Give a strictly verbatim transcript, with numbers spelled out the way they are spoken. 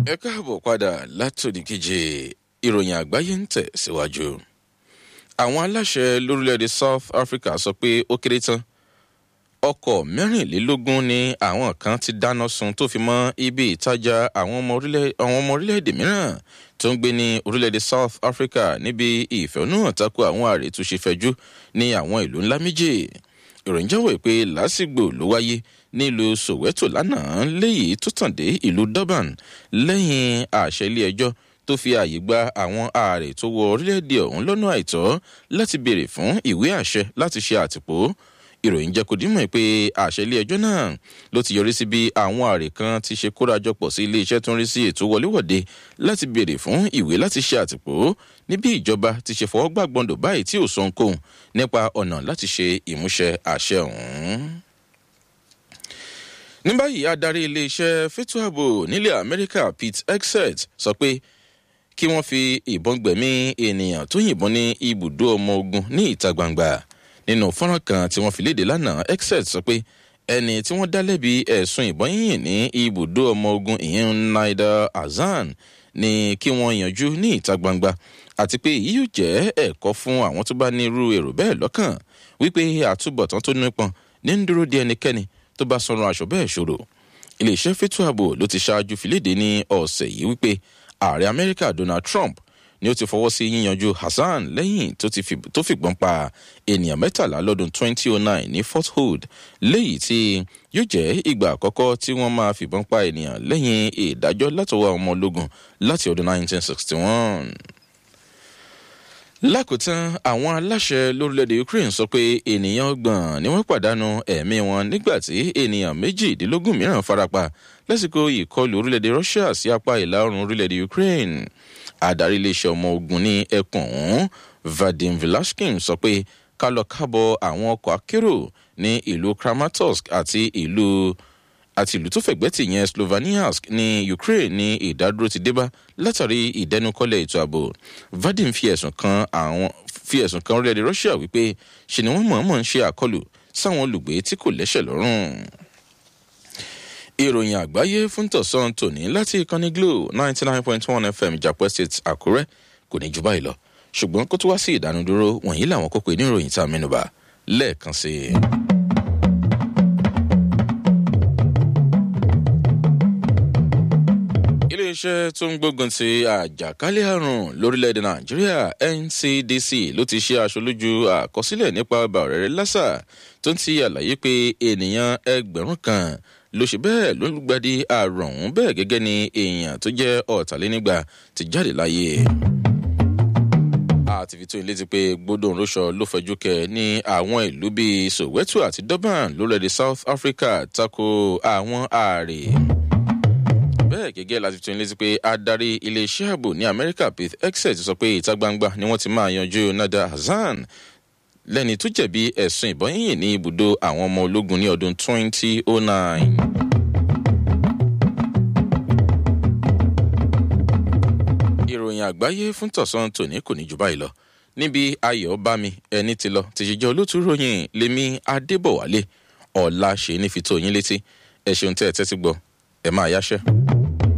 ẹ káàbọ̀ padà látòdì keje ìròyìn àgbáyé ń tẹ̀ síwájú. àwọn aláṣẹ lórílẹ̀‐èdè south africa sọ pé ó kéré tán ọkọ̀ mẹ́rìnlélógún ni àwọn kan ti dáná sun tó fi mọ́ ibi ìtajà àwọn ọmọ orílẹ̀‐èdè mìíràn tó ń gbé ní orílẹ̀‐èdè south africa níbi ìfẹ̀hónúhàn tako àwọn àrètúnṣe fẹ̀jú ní àwọn ìlú ńlá méjì. ìròyìn jẹ́wọ́ pé lásìgbò ló wáyé nílùú soweto lánàá léyìí tó tàn dé ìlú durban lẹ́yìn àṣẹ ilé ẹjọ́ tó fi ààyè gba àwọn ààrẹ tó wọ orílẹ̀-èdè ọ̀hún lọ́nà àìtọ́ láti béèrè fún ìwé àṣẹ láti ṣe àtìpó. ìròyìn jẹ́ kó dímọ̀ pé àṣẹ ilé ẹjọ́ náà ló ti yọrí sí bí àwọn ààrẹ kan ti ṣe kórajọpọ̀ sí ilé iṣẹ́ tó ń rí sí ètò wọléwọ̀de láti béèrè fún ìwé láti ṣe àtìpó níbi ìjọba ti ṣe fọwọ́ gbàgbọ́ndò báyìí tí ò sọ ohunkóhun nípa ọ̀nà láti ṣe ìmúṣẹ àṣẹ ọ̀hún. ní báyìí adarí iléeṣẹ́ fẹ́tò ààbò nílẹ̀ amẹ́ríkà pete hegseth sọ pé kí wọ́n fi ìbọn gbẹ̀mí ènìyàn tó yìnbọn ní ibùdó ọmọ ogun ní ìta gbangba. nínú fọ́nrán kan tí wọ́n fi léde lánàá hegseth sọ pé ẹni tí wọ́n dá lẹ́bi ẹ̀sùn ìbọn yíyìn ní ibùdó ọmọ ogun ìyẹn naida hasan ni kí wọ́n yanjú ní ìta gbangba àti pé èyí yóò jẹ́ ẹ̀kọ́ fún àwọn tó bá ní irú èrò bẹ́ẹ̀ lọ́kàn wípé àtúbọ̀tán tó nípọn ní ń dúró de ẹnikẹ́ni tó bá sọrun aṣọ bẹ́ẹ̀ ṣòro. iléeṣẹ́ fẹ́tò ààbò ló ti ṣáájú fìlédè ní ọ̀sẹ̀ yìí wípé ààrẹ amẹ́ríkà donald trump ni ó ti fọwọ́ sí yíyanjú hasan lẹ́yìn tó fìgbọ́n pa ènìyàn mẹ́tàlá lọ́dún twenty oh nine ní fort hood léyìí tí yóò jẹ́ ìgbà àkọ́kọ́ tí wọ́n máa fìbọn pa ènìyàn lẹ́yìn ìdájọ́ látọwọ́ ọmọ ológun láti ọdún nineteen sixty one. lákòótán àwọn aláṣẹ lórílẹ̀‐èdè ukraine sọ pé ènìyàn ọgbọ̀n ni wọ́n pàdánù ẹ̀mí wọn nígbà tí ènìyàn méjìdínlógún mìíràn farapa lásìkò ìkọlù orílẹ̀‐èdè russia sí apá ìlà oòrùn orílẹ̀‐èdè ukraine. adarí iléeṣẹ́ ọmọ ogun ní ẹkùn ọ̀hún vadim vilashkin sọ pé kálọ kábọ̀ àwọn ọkọ̀ akérò ní ìlú kramatorsk àti ìlú àti ìlú tó fẹ̀gbẹ́tì yẹn sloveniansk ní ukraine ní ìdádúró ti débá látàrí ìdẹnukọlẹ̀ ètò ààbò. vadim fi ẹ̀sùn kan àwọn fi ẹ̀sùn kan orílẹ̀-èdè russia wípé ṣe ni wọ́n mọ̀ọ́mọ̀ ń ṣe àkọlù sáwọn olùgbé tí kò lẹ́sẹ̀ lọ́rùn. ìròyìn àgbáyé fún tọ̀sán tòní láti ìkànnì glo ninety nine point one fm japwe state àkúrẹ́ kò ní jù báyìí lọ ṣùgbọ́n kó tó wá sí ìdánudúró wọ̀nyí làwọn kókó inú ìròyìn tá a mẹ́nubà lẹ́ẹ̀kan sí i. iléeṣẹ́ tó ń gbógun ti àjàkálẹ̀ àrùn lórílẹ̀‐èdè nàìjíríà n c d c ló ti ṣe aṣojú àkọsílẹ̀ nípa ọba ọ̀rẹ́rẹ́ lásà tó ń ti àlàyé pé ènìyàn ẹgbẹ̀rún kan ló ṣe bẹ́ẹ̀ ló ń gbadi àrùn ọ̀hún bẹ́ẹ̀ gẹ́gẹ́ ni èèyàn tó jẹ́ ọ̀tàlénígba ti jáde láyé. àti fi tó ilé ti pé gbódò ńlọṣọ ló fẹjú kẹ ní àwọn ìlú bíi soweto àti durban lórílẹ̀‐èdè south africa tako àwọn ààrẹ. bẹ́ẹ̀ gẹ́gẹ́ láti tún létí pé adarí iléeṣẹ́ ààbò ní amẹ́ríkà pete hegseth sọ pé ìta gbangba ni wọ́n ti máa yanjú nada hasan lẹ́ni tó jẹ̀bi ẹ̀sùn ìbọn yìnyín ní ibùdó àwọn ọmọ ológun ní ọdún twenty oh nine. ìròyìn àgbáyé fún tọ̀sán tòní kò ní jù báyìí lọ níbi ayọ̀ bá mi ẹni ti lọ ti ṣèjọ́ olótú ròyìn lèmi adébọ̀wálé ọ̀la ṣe ní fi tó yín létí ẹ ṣeun tẹ́ ẹ tẹ́tí gbọ́ ẹ máa yáṣẹ́.